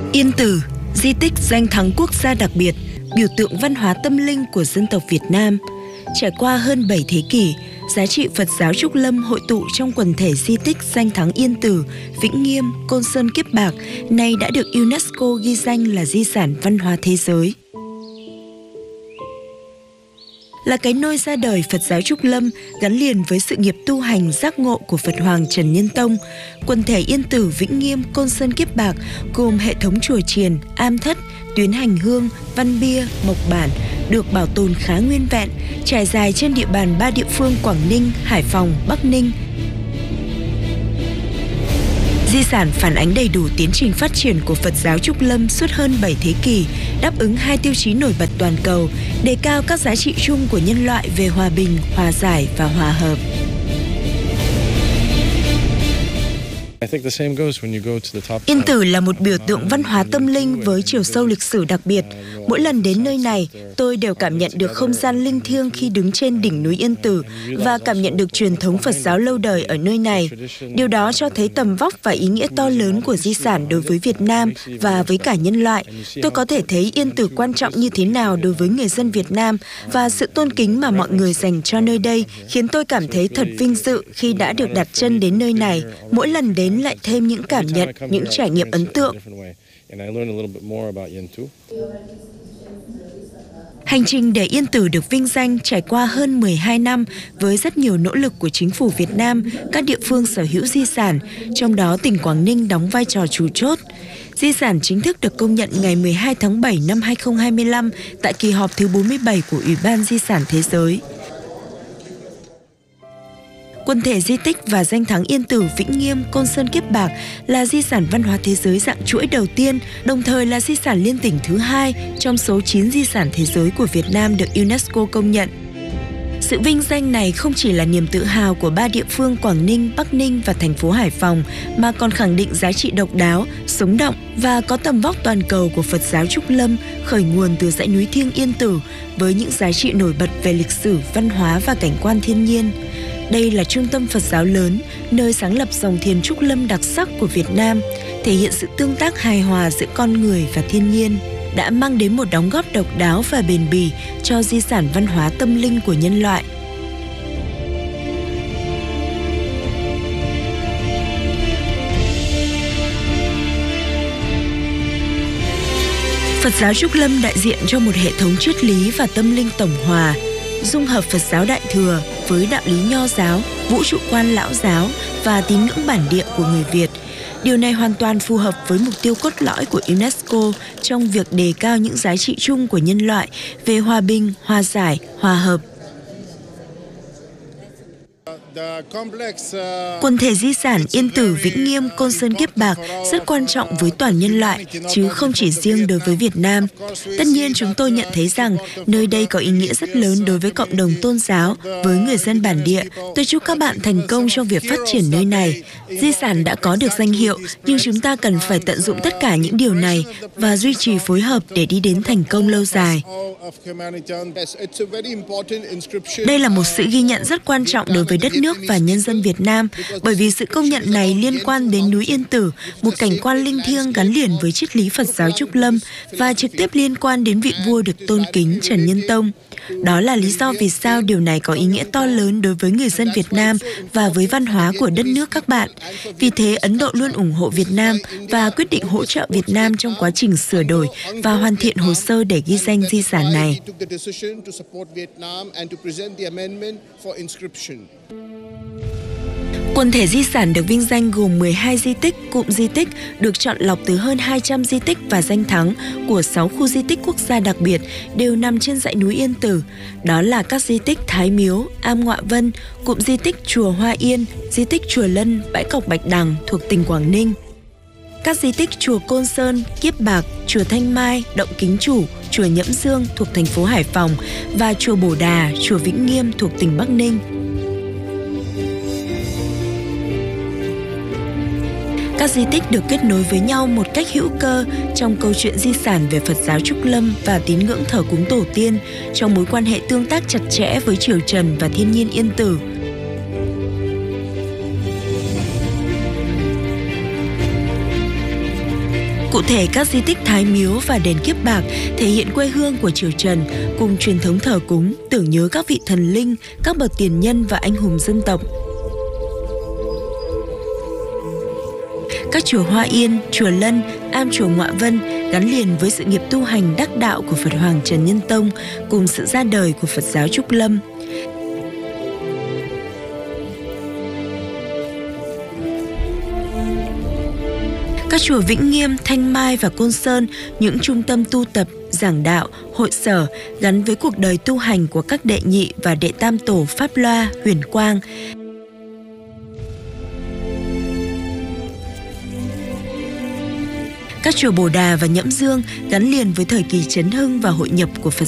Yên Tử, di tích danh thắng quốc gia đặc biệt, biểu tượng văn hóa tâm linh của dân tộc Việt Nam. Trải qua hơn 7 thế kỷ, giá trị Phật giáo Trúc Lâm hội tụ trong quần thể di tích danh thắng Yên Tử, Vĩnh Nghiêm, Côn Sơn Kiếp Bạc, nay đã được UNESCO ghi danh là di sản văn hóa thế giới. Là cái nôi ra đời Phật giáo Trúc Lâm gắn liền với sự nghiệp tu hành giác ngộ của Phật Hoàng Trần Nhân Tông, quần thể Yên Tử, Vĩnh Nghiêm, Côn Sơn Kiếp Bạc gồm hệ thống chùa chiền, am thất, tuyến hành hương, văn bia, mộc bản được bảo tồn khá nguyên vẹn, trải dài trên địa bàn 3 địa phương Quảng Ninh, Hải Phòng, Bắc Ninh. Di sản phản ánh đầy đủ tiến trình phát triển của Phật giáo Trúc Lâm suốt hơn 7 thế kỷ, đáp ứng 2 tiêu chí nổi bật toàn cầu, đề cao các giá trị chung của nhân loại về hòa bình, hòa giải và hòa hợp. Yên Tử là một biểu tượng văn hóa tâm linh với chiều sâu lịch sử đặc biệt. Mỗi lần đến nơi này, tôi đều cảm nhận được không gian linh thiêng khi đứng trên đỉnh núi Yên Tử và cảm nhận được truyền thống Phật giáo lâu đời ở nơi này. Điều đó cho thấy tầm vóc và ý nghĩa to lớn của di sản đối với Việt Nam và với cả nhân loại. Tôi có thể thấy Yên Tử quan trọng như thế nào đối với người dân Việt Nam và sự tôn kính mà mọi người dành cho nơi đây khiến tôi cảm thấy thật vinh dự khi đã được đặt chân đến nơi này. Mỗi lần đến lại thêm những cảm nhận, những trải nghiệm ấn tượng. Hành trình để Yên Tử được vinh danh trải qua hơn 12 năm với rất nhiều nỗ lực của chính phủ Việt Nam, các địa phương sở hữu di sản, trong đó tỉnh Quảng Ninh đóng vai trò chủ chốt. Di sản chính thức được công nhận ngày 12 tháng 7 năm 2025 tại kỳ họp thứ 47 của Ủy ban Di sản Thế giới. Quần thể di tích và danh thắng Yên Tử, Vĩnh Nghiêm, Côn Sơn Kiếp Bạc là di sản văn hóa thế giới dạng chuỗi đầu tiên, đồng thời là di sản liên tỉnh thứ 2 trong số 9 di sản thế giới của Việt Nam được UNESCO công nhận. Sự vinh danh này không chỉ là niềm tự hào của 3 địa phương Quảng Ninh, Bắc Ninh và thành phố Hải Phòng, mà còn khẳng định giá trị độc đáo, sống động và có tầm vóc toàn cầu của Phật giáo Trúc Lâm khởi nguồn từ dãy núi thiêng Yên Tử với những giá trị nổi bật về lịch sử, văn hóa và cảnh quan thiên nhiên. Đây là trung tâm Phật giáo lớn, nơi sáng lập dòng thiền Trúc Lâm đặc sắc của Việt Nam, thể hiện sự tương tác hài hòa giữa con người và thiên nhiên, đã mang đến một đóng góp độc đáo và bền bỉ cho di sản văn hóa tâm linh của nhân loại. Phật giáo Trúc Lâm đại diện cho một hệ thống triết lý và tâm linh tổng hòa, dung hợp Phật giáo Đại Thừa với đạo lý Nho giáo, vũ trụ quan Lão giáo và tín ngưỡng bản địa của người Việt. Điều này hoàn toàn phù hợp với mục tiêu cốt lõi của UNESCO trong việc đề cao những giá trị chung của nhân loại về hòa bình, hòa giải, hòa hợp. Quần thể di sản Yên Tử, Vĩnh Nghiêm, Côn Sơn Kiếp Bạc rất quan trọng với toàn nhân loại, chứ không chỉ riêng đối với Việt Nam. Tất nhiên chúng tôi nhận thấy rằng nơi đây có ý nghĩa rất lớn đối với cộng đồng tôn giáo, với người dân bản địa. Tôi chúc các bạn thành công trong việc phát triển nơi này. Di sản đã có được danh hiệu, nhưng chúng ta cần phải tận dụng tất cả những điều này và duy trì phối hợp để đi đến thành công lâu dài. Đây là một sự ghi nhận rất quan trọng đối với đất nước và nhân dân Việt Nam, bởi vì sự công nhận này liên quan đến núi Yên Tử, một cảnh quan linh thiêng gắn liền với triết lý Phật giáo Trúc Lâm và trực tiếp liên quan đến vị vua được tôn kính Trần Nhân Tông. Đó là lý do vì sao điều này có ý nghĩa to lớn đối với người dân Việt Nam và với văn hóa của đất nước các bạn. Vì thế, Ấn Độ luôn ủng hộ Việt Nam và quyết định hỗ trợ Việt Nam trong quá trình sửa đổi và hoàn thiện hồ sơ để ghi danh di sản này. Quần thể di sản được vinh danh gồm 12 di tích, cụm di tích được chọn lọc từ hơn 200 di tích và danh thắng của 6 khu di tích quốc gia đặc biệt đều nằm trên dãy núi Yên Tử. Đó là các di tích Thái Miếu, Am Ngọa Vân, cụm di tích Chùa Hoa Yên, di tích Chùa Lân, Bãi Cọc Bạch Đằng thuộc tỉnh Quảng Ninh. Các di tích Chùa Côn Sơn, Kiếp Bạc, Chùa Thanh Mai, Động Kính Chủ, Chùa Nhẫm Dương thuộc thành phố Hải Phòng và Chùa Bổ Đà, Chùa Vĩnh Nghiêm thuộc tỉnh Bắc Ninh. Các di tích được kết nối với nhau một cách hữu cơ trong câu chuyện di sản về Phật giáo Trúc Lâm và tín ngưỡng thờ cúng tổ tiên trong mối quan hệ tương tác chặt chẽ với triều Trần và thiên nhiên Yên Tử. Cụ thể, các di tích Thái Miếu và đền Kiếp Bạc thể hiện quê hương của triều Trần cùng truyền thống thờ cúng, tưởng nhớ các vị thần linh, các bậc tiền nhân và anh hùng dân tộc. Các chùa Hoa Yên, chùa Lân, am chùa Ngoạ Vân gắn liền với sự nghiệp tu hành đắc đạo của Phật Hoàng Trần Nhân Tông cùng sự ra đời của Phật giáo Trúc Lâm. Các chùa Vĩnh Nghiêm, Thanh Mai và Côn Sơn, những trung tâm tu tập, giảng đạo, hội sở gắn với cuộc đời tu hành của các đệ nhị và đệ tam tổ Pháp Loa, Huyền Quang. Các chùa Bồ Đà và Nhẫm Dương gắn liền với thời kỳ chấn hưng và hội nhập của Phật